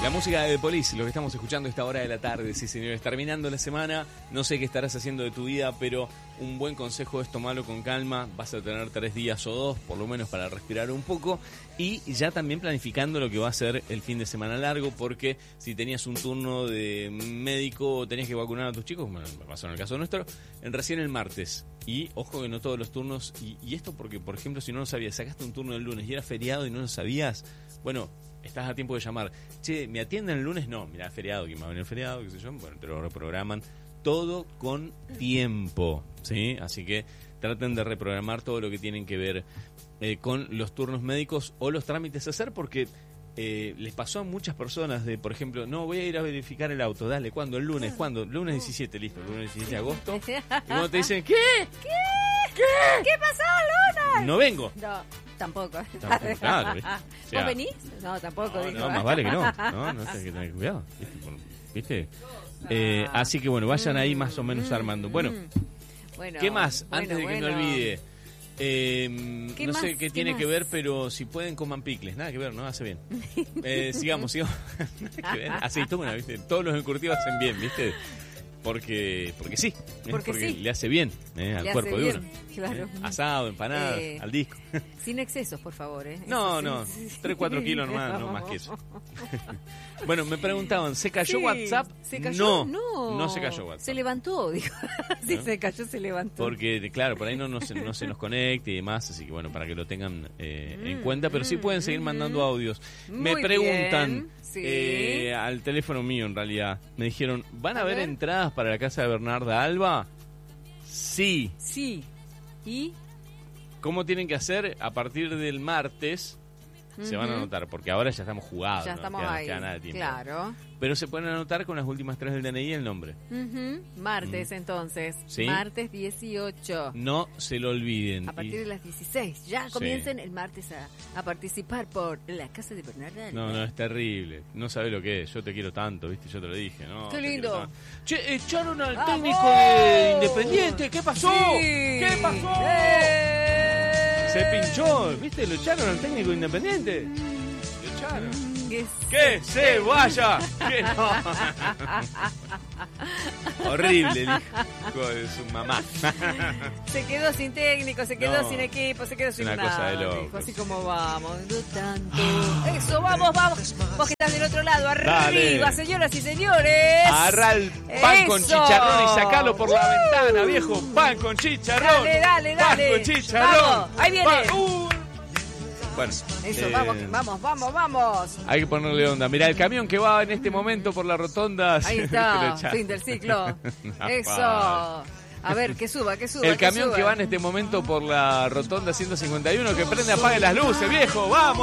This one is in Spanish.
La música de The Police, lo que estamos escuchando a esta hora de la tarde, sí señores, terminando la semana, no sé qué estarás haciendo de tu vida, pero un buen consejo es tomarlo con calma, vas a tener 3 días o 2, por lo menos para respirar un poco, y ya también planificando lo que va a ser el fin de semana largo, porque si tenías un turno de médico o tenías que vacunar a tus chicos, bueno, me pasó en el caso nuestro, recién el martes, y ojo que no todos los turnos, y esto porque, por ejemplo, si no lo sabías, sacaste un turno el lunes y era feriado y no lo sabías, bueno, estás a tiempo de llamar. Che, ¿me atienden el lunes? No, mirá, feriado, ¿quién va a venir el feriado? ¿Qué sé yo? Bueno, te lo reprograman. Todo con tiempo, ¿sí? Así que traten de reprogramar todo lo que tienen que ver con los turnos médicos o los trámites a hacer, porque les pasó a muchas personas de, por ejemplo, no, voy a ir a verificar el auto. Dale, ¿cuándo? El lunes. ¿Cuándo? Lunes 17, listo. Lunes 17 de agosto. Y cuando te dicen, ¿qué? ¿Qué pasó, Luna? No vengo. No, tampoco. Tampoco, claro, ¿viste? O sea, ¿Vos venís? No, tampoco. No, dijo. no, más vale que no. No tenés que tener cuidado. ¿Viste? Así que bueno, vayan ahí más o menos armando. Bueno, ¿qué más? Antes de que me olvide. No más? sé qué tiene más? que ver, pero si pueden coman picles. Nada que ver, ¿no? Hace bien. Sigamos. Nada que ver. Aceituna, ¿viste? Todos los encurtidos hacen bien, ¿viste? Porque sí, porque sí. le hace bien al Le cuerpo hace de bien, uno. claro. Asado, empanadas, al disco. Sin excesos, por favor. No, 3-4 kilos nomás, no más que eso. Bueno, me preguntaban, ¿se cayó WhatsApp? ¿Se cayó? No se cayó WhatsApp. Se levantó, dijo. Sí, ¿no? se cayó, se levantó. Porque, claro, por ahí no se nos conecte y demás, así que bueno, para que lo tengan en cuenta, pero sí pueden seguir mandando audios. Me preguntan al teléfono mío, en realidad, me dijeron, ¿van a haber entradas para la casa de Bernarda Alba? Sí. Sí. ¿Y? ¿Cómo tienen que hacer? A partir del martes se van a anotar, porque ahora ya estamos jugados. Ya ¿no? estamos queda, ahí. queda nada de tiempo. Claro. Pero se pueden anotar con las últimas 3 del DNI y el nombre. Martes, entonces. ¿Sí? Martes 18. No se lo olviden. A partir de las 16. Ya comiencen el martes a participar por la casa de Bernarda. No, es terrible. No sabés lo que es. Yo te quiero tanto, ¿viste? Yo te lo dije, ¿no? Qué lindo. Che, echaron al técnico de Independiente. ¿Qué pasó? Sí. ¿Qué pasó? Se pinchó, ¿viste? Lo echaron al técnico de Independiente. Lo echaron. ¡Que se vaya! ¡Que no! Horrible, el hijo de su mamá. Se quedó sin técnico, se quedó sin equipo, se quedó sin una nada. Cosa de locos. Dijo, así como vamos, no tanto. Eso, vamos. Vos que estás del otro lado, arriba, Dale. señoras y señores. Agarrá el pan con chicharrón y sacalo por la ventana, viejo. Pan con chicharrón. Dale. Pan con chicharrón. Vamos, ahí viene. Bueno, eso, vamos. Hay que ponerle onda. Mirá, el camión que va en este momento por la rotonda. Ahí está, fin del ciclo. Eso. A ver, que suba. El camión que va en este momento por la rotonda 151, que prende, apague las luces, viejo. ¡Vamos!